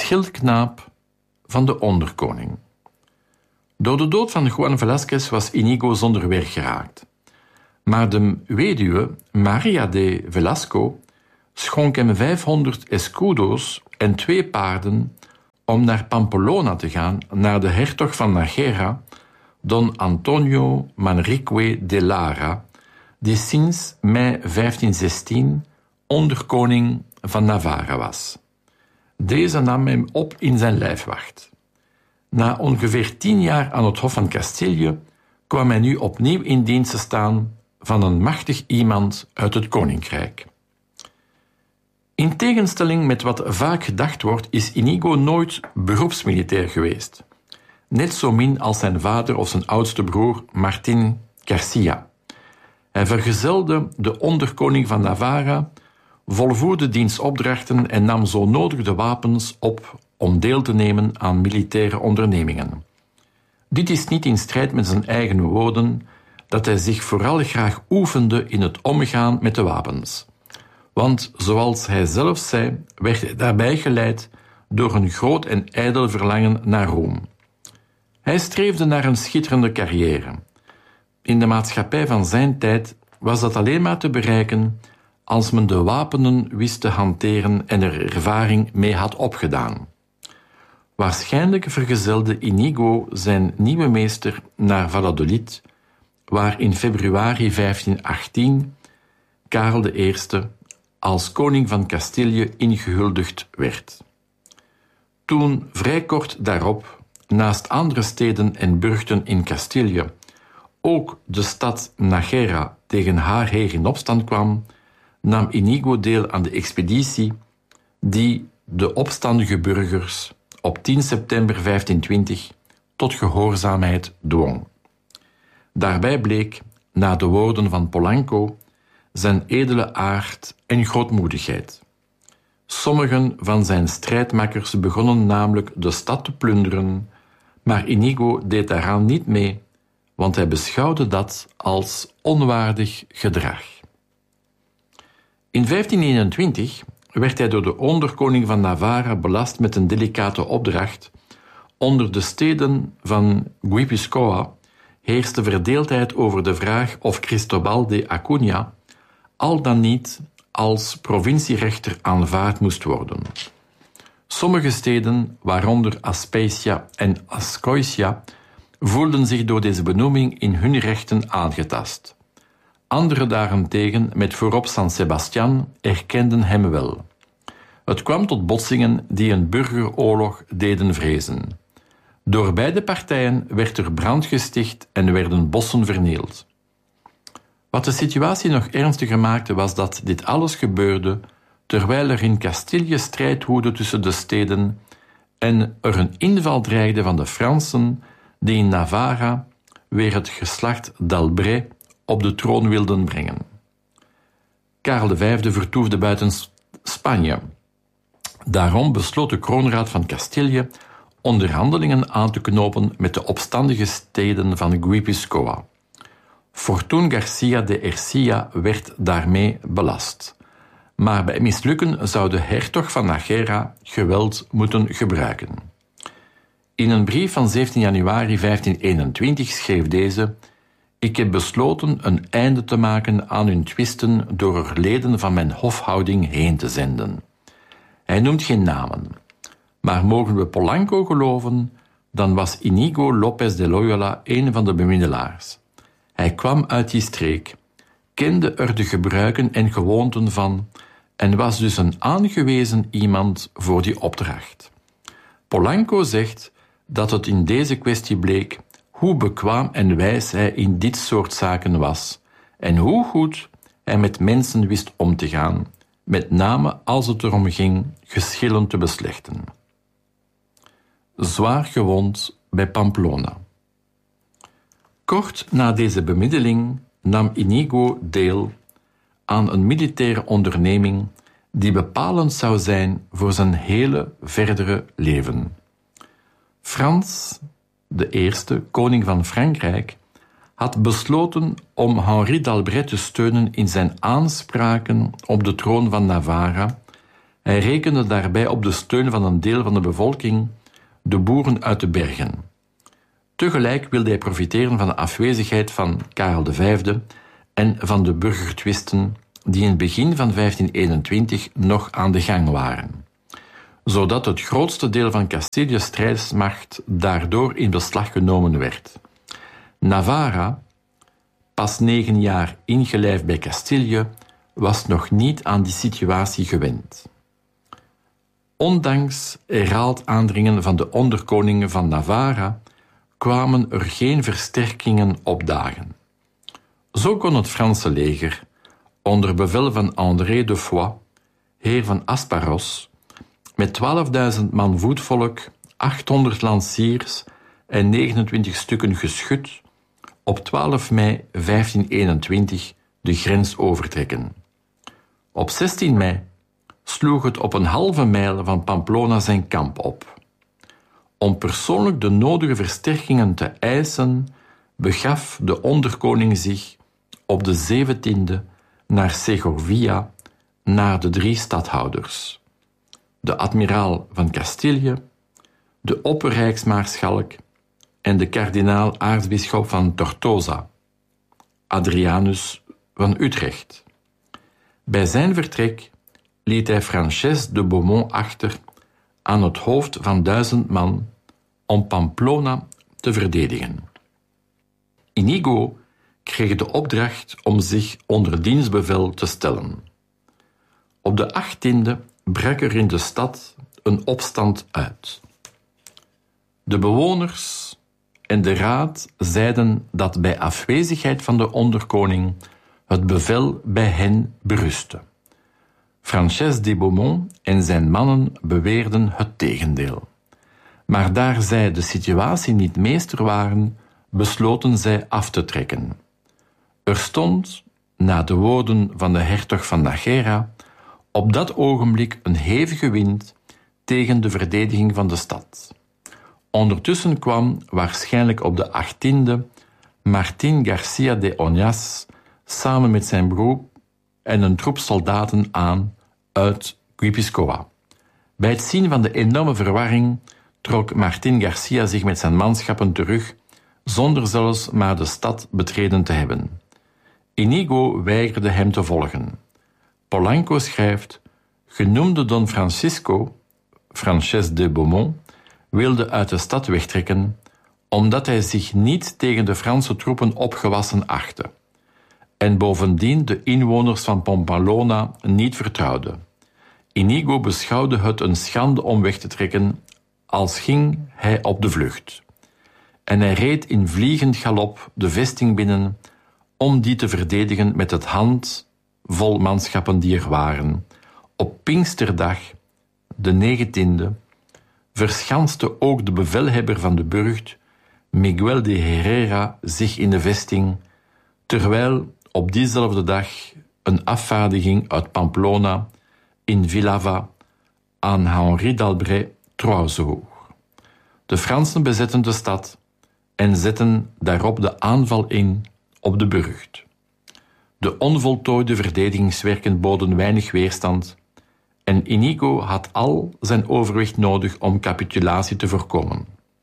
schildknaap van de onderkoning. Door de dood van Juan Velázquez was Inigo zonder werk geraakt. Maar de weduwe Maria de Velasco schonk hem 500 escudo's en 2 paarden om naar Pamplona te gaan, naar de hertog van Nájera, Don Antonio Manrique de Lara, die sinds mei 1516 onderkoning van Navarra was. Deze nam hem op in zijn lijfwacht. Na ongeveer 10 jaar aan het Hof van Castilië kwam hij nu opnieuw in dienst te staan van een machtig iemand uit het koninkrijk. In tegenstelling met wat vaak gedacht wordt, is Inigo nooit beroepsmilitair geweest. Net zo min als zijn vader of zijn oudste broer Martín García. Hij vergezelde de onderkoning van Navarra, volvoerde diens opdrachten en nam zo nodig de wapens op om deel te nemen aan militaire ondernemingen. Dit is niet in strijd met zijn eigen woorden dat hij zich vooral graag oefende in het omgaan met de wapens. Want, zoals hij zelf zei, werd hij daarbij geleid door een groot en ijdel verlangen naar roem. Hij streefde naar een schitterende carrière. In de maatschappij van zijn tijd was dat alleen maar te bereiken als men de wapenen wist te hanteren en er ervaring mee had opgedaan. Waarschijnlijk vergezelde Inigo zijn nieuwe meester naar Valladolid, waar in februari 1518 Karel I als koning van Castilië ingehuldigd werd. Toen, vrij kort daarop, naast andere steden en burchten in Castilië, ook de stad Nájera tegen haar heer in opstand kwam, nam Inigo deel aan de expeditie die de opstandige burgers op 10 september 1520 tot gehoorzaamheid dwong. Daarbij bleek, na de woorden van Polanco, zijn edele aard en grootmoedigheid. Sommigen van zijn strijdmakkers begonnen namelijk de stad te plunderen, maar Inigo deed daaraan niet mee, want hij beschouwde dat als onwaardig gedrag. In 1521 werd hij door de onderkoning van Navarra belast met een delicate opdracht. Onder de steden van Guipúzcoa heerste verdeeldheid over de vraag of Cristóbal de Acuña al dan niet als provincierechter aanvaard moest worden. Sommige steden, waaronder Aspecia en Ascoicia, voelden zich door deze benoeming in hun rechten aangetast. Andere daarentegen, met voorop San Sebastián, erkenden hem wel. Het kwam tot botsingen die een burgeroorlog deden vrezen. Door beide partijen werd er brand gesticht en werden bossen vernield. Wat de situatie nog ernstiger maakte was dat dit alles gebeurde terwijl er in Castilië strijd woedde tussen de steden en er een inval dreigde van de Fransen die in Navarra weer het geslacht d'Albret op de troon wilden brengen. Karel V vertoefde buiten Spanje. Daarom besloot de kroonraad van Castilië onderhandelingen aan te knopen met de opstandige steden van Guipúzcoa. Fortún García de Ercilla werd daarmee belast. Maar bij mislukken zou de hertog van Nájera geweld moeten gebruiken. In een brief van 17 januari 1521 schreef deze: "Ik heb besloten een einde te maken aan hun twisten door er leden van mijn hofhouding heen te zenden." Hij noemt geen namen. Maar mogen we Polanco geloven, dan was Inigo López de Loyola een van de bemiddelaars. Hij kwam uit die streek, kende er de gebruiken en gewoonten van en was dus een aangewezen iemand voor die opdracht. Polanco zegt dat het in deze kwestie bleek hoe bekwaam en wijs hij in dit soort zaken was en hoe goed hij met mensen wist om te gaan, met name als het erom ging geschillen te beslechten. Zwaar gewond bij Pamplona. Kort na deze bemiddeling nam Inigo deel aan een militaire onderneming die bepalend zou zijn voor zijn hele verdere leven. Frans I, koning van Frankrijk, had besloten om Henri d'Albret te steunen in zijn aanspraken op de troon van Navarra Hij rekende daarbij op de steun van een deel van de bevolking, de boeren uit de bergen. Tegelijk wilde hij profiteren van de afwezigheid van Karel V en van de burgertwisten die in het begin van 1521 nog aan de gang waren, zodat het grootste deel van Castilië's strijdsmacht daardoor in beslag genomen werd. Navarra, pas 9 jaar ingelijfd bij Castilië, was nog niet aan die situatie gewend. Ondanks herhaald aandringen van de onderkoningen van Navarra kwamen er geen versterkingen opdagen. Zo kon het Franse leger, onder bevel van André de Foix, heer van Asparos, met 12.000 man voetvolk, 800 lanciers en 29 stukken geschut, op 12 mei 1521 de grens overtrekken. Op 16 mei sloeg het op een halve mijl van Pamplona zijn kamp op. Om persoonlijk de nodige versterkingen te eisen, begaf de onderkoning zich op de 17e naar Segovia, naar de 3 stadhouders: de admiraal van Castilië, de opperrijksmaarschalk en de kardinaal-aartsbisschop van Tortosa, Adrianus van Utrecht. Bij zijn vertrek liet hij Frances de Beaumont achter aan het hoofd van 1000 man om Pamplona te verdedigen. Inigo kreeg de opdracht om zich onder dienstbevel te stellen. Op de 18e brak er in de stad een opstand uit. De bewoners en de raad zeiden dat bij afwezigheid van de onderkoning het bevel bij hen berustte. Frances de Beaumont en zijn mannen beweerden het tegendeel. Maar daar zij de situatie niet meester waren, besloten zij af te trekken. Er stond, na de woorden van de hertog van Nájera, op dat ogenblik een hevige wind tegen de verdediging van de stad. Ondertussen kwam, waarschijnlijk op de 18e, Martín García de Oñás samen met zijn broer en een troep soldaten aan uit Guipúzcoa. Bij het zien van de enorme verwarring trok Martín García zich met zijn manschappen terug, zonder zelfs maar de stad betreden te hebben. Inigo weigerde hem te volgen. Polanco schrijft: genoemde Don Francisco, Frances de Beaumont, wilde uit de stad wegtrekken, omdat hij zich niet tegen de Franse troepen opgewassen achtte en bovendien de inwoners van Pamplona niet vertrouwde. Inigo beschouwde het een schande om weg te trekken, als ging hij op de vlucht. En hij reed in vliegend galop de vesting binnen om die te verdedigen met het handvol manschappen die er waren. Op Pinksterdag, de 19e, verschanste ook de bevelhebber van de burcht, Miguel de Herrera, zich in de vesting, terwijl op diezelfde dag een afvaardiging uit Pamplona in Villava aan Henri d'Albret trouw zwoeg. De Fransen bezetten de stad en zetten daarop de aanval in op de burcht. De onvoltooide verdedigingswerken boden weinig weerstand en Inigo had al zijn overwicht nodig om capitulatie te voorkomen.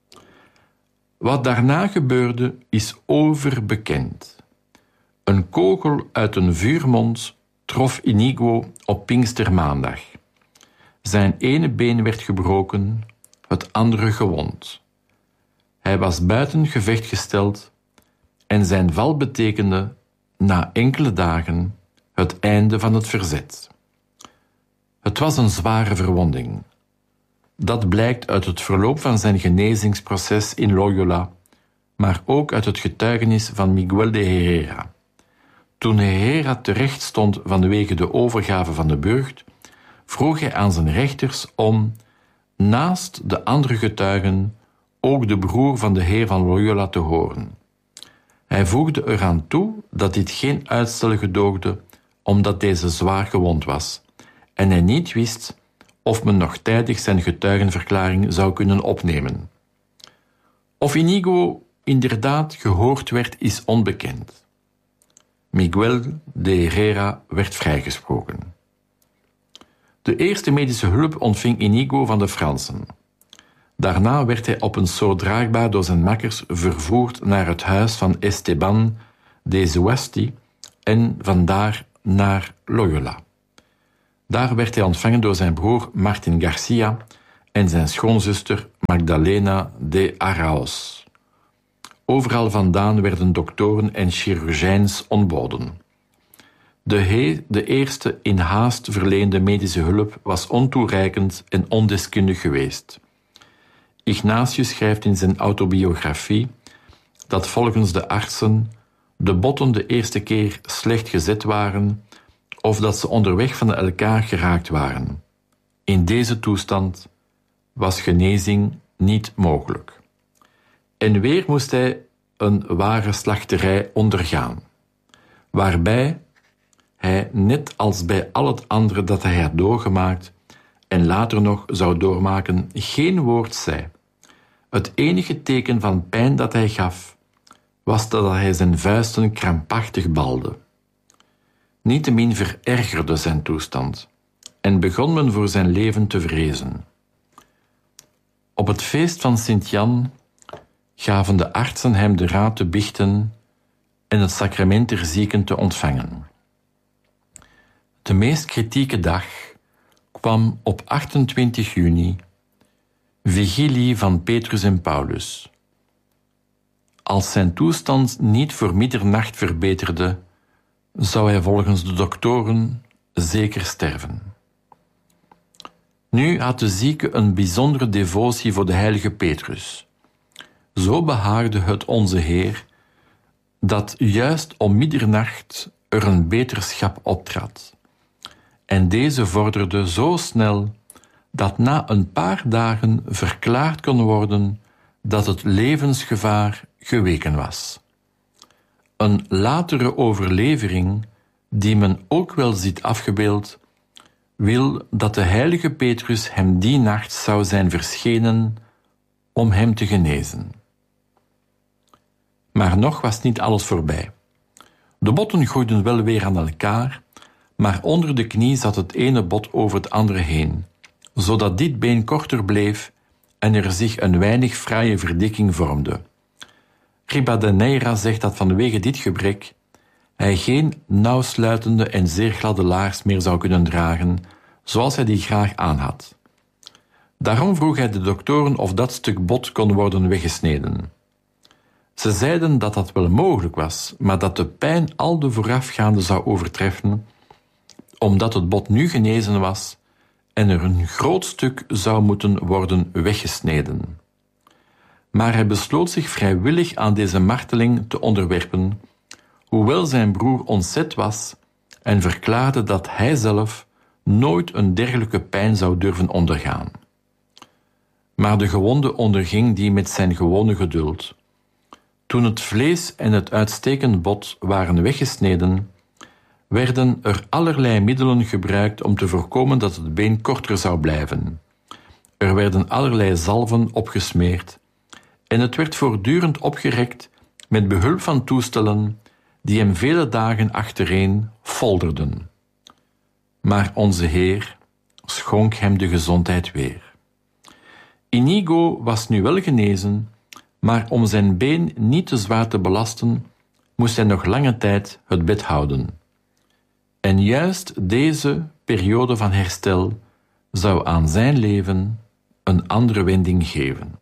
Wat daarna gebeurde is overbekend. Een kogel uit een vuurmond trof Inigo op Pinkstermaandag. Zijn ene been werd gebroken, het andere gewond. Hij was buiten gevecht gesteld en zijn val betekende, na enkele dagen, het einde van het verzet. Het was een zware verwonding. Dat blijkt uit het verloop van zijn genezingsproces in Loyola, maar ook uit het getuigenis van Miguel de Herrera. Toen Herrera terecht stond vanwege de overgave van de burcht, vroeg hij aan zijn rechters om, naast de andere getuigen, ook de broer van de heer van Loyola te horen. Hij voegde eraan toe dat dit geen uitstel gedoogde, omdat deze zwaar gewond was en hij niet wist of men nog tijdig zijn getuigenverklaring zou kunnen opnemen. Of Inigo inderdaad gehoord werd, is onbekend. Miguel de Herrera werd vrijgesproken. De eerste medische hulp ontving Inigo van de Fransen. Daarna werd hij op een soort draagbaar door zijn makkers vervoerd naar het huis van Esteban de Zuasti en vandaar naar Loyola. Daar werd hij ontvangen door zijn broer Martin Garcia en zijn schoonzuster Magdalena de Araos. Overal vandaan werden doktoren en chirurgijns ontboden. De eerste in haast verleende medische hulp was ontoereikend en ondeskundig geweest. Ignatius schrijft in zijn autobiografie dat volgens de artsen de botten de eerste keer slecht gezet waren of dat ze onderweg van elkaar geraakt waren. In deze toestand was genezing niet mogelijk. En weer moest hij een ware slachterij ondergaan, waarbij hij, net als bij al het andere dat hij had doorgemaakt en later nog zou doormaken, geen woord zei. Het enige teken van pijn dat hij gaf, was dat hij zijn vuisten krampachtig balde. Niettemin verergerde zijn toestand en begon men voor zijn leven te vrezen. Op het feest van Sint-Jan gaven de artsen hem de raad te biechten en het sacrament der zieken te ontvangen. De meest kritieke dag kwam op 28 juni, vigilie van Petrus en Paulus. Als zijn toestand niet voor middernacht verbeterde, zou hij volgens de doktoren zeker sterven. Nu had de zieke een bijzondere devotie voor de heilige Petrus. Zo behaagde het onze Heer dat juist om middernacht er een beterschap optrad. En deze vorderde zo snel dat na een paar dagen verklaard kon worden dat het levensgevaar geweken was. Een latere overlevering, die men ook wel ziet afgebeeld, wil dat de heilige Petrus hem die nacht zou zijn verschenen om hem te genezen. Maar nog was niet alles voorbij. De botten groeiden wel weer aan elkaar, maar onder de knie zat het ene bot over het andere heen, zodat dit been korter bleef en er zich een weinig fraaie verdikking vormde. Ribadeneira zegt dat vanwege dit gebrek hij geen nauwsluitende en zeer gladde laars meer zou kunnen dragen, zoals hij die graag aanhad. Daarom vroeg hij de doktoren of dat stuk bot kon worden weggesneden. Ze zeiden dat dat wel mogelijk was, maar dat de pijn al de voorafgaande zou overtreffen, omdat het bot nu genezen was en er een groot stuk zou moeten worden weggesneden. Maar hij besloot zich vrijwillig aan deze marteling te onderwerpen, hoewel zijn broer ontzet was en verklaarde dat hij zelf nooit een dergelijke pijn zou durven ondergaan. Maar de gewonde onderging die met zijn gewone geduld. Toen het vlees en het uitstekend bot waren weggesneden, werden er allerlei middelen gebruikt om te voorkomen dat het been korter zou blijven. Er werden allerlei zalven opgesmeerd en het werd voortdurend opgerekt met behulp van toestellen die hem vele dagen achtereen folderden. Maar onze Heer schonk hem de gezondheid weer. Inigo was nu wel genezen, maar om zijn been niet te zwaar te belasten, moest hij nog lange tijd het bed houden. En juist deze periode van herstel zou aan zijn leven een andere wending geven.